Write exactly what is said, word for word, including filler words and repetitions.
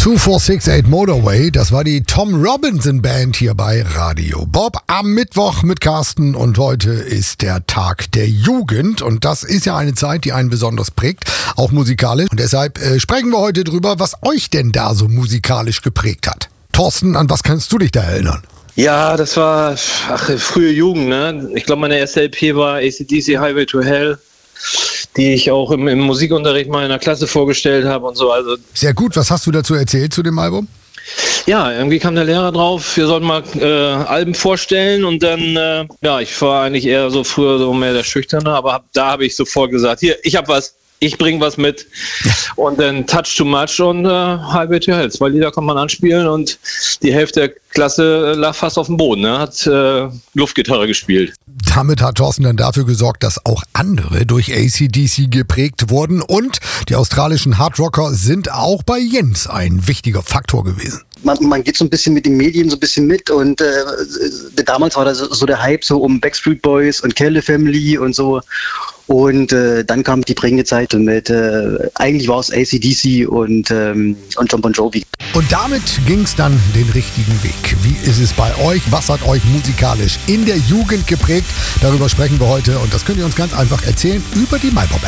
zwei vier sechs acht Motorway, das war die Tom Robinson Band hier bei Radio Bob am Mittwoch mit Carsten und heute ist der Tag der Jugend und das ist ja eine Zeit, die einen besonders prägt, auch musikalisch und deshalb äh, sprechen wir heute drüber, was euch denn da so musikalisch geprägt hat. Thorsten, an was kannst du dich da erinnern? Ja, das war ach, frühe Jugend, ne? Ich glaube, meine erste L P war A C D C Highway to Hell, die ich auch im, im Musikunterricht mal in der Klasse vorgestellt habe und so. Also sehr gut, was hast du dazu erzählt zu dem Album? Ja, irgendwie kam der Lehrer drauf, wir sollten mal äh, Alben vorstellen und dann, äh, ja, ich war eigentlich eher so früher so mehr der Schüchterne, aber hab, da habe ich sofort gesagt, hier, ich hab was. Ich bring was mit. Und dann Touch Too Much und äh, Highway to Hell. Zwei Lieder kann man anspielen und die Hälfte der Klasse äh, lag fast auf dem Boden. Ne? Hat äh, Luftgitarre gespielt. Damit hat Thorsten dann dafür gesorgt, dass auch andere durch A C D C geprägt wurden. Und die australischen Hardrocker sind auch bei Jens ein wichtiger Faktor gewesen. Man, man geht so ein bisschen mit den Medien so ein bisschen mit und äh, damals war das so der Hype so um Backstreet Boys und Kelly Family und so. Und äh, dann kam die prägende Zeit mit, äh, eigentlich war es A C D C und, ähm, und John Bon Jovi. Und damit ging es dann den richtigen Weg. Wie ist es bei euch? Was hat euch musikalisch in der Jugend geprägt? Darüber sprechen wir heute und das könnt ihr uns ganz einfach erzählen über die MyPop-App.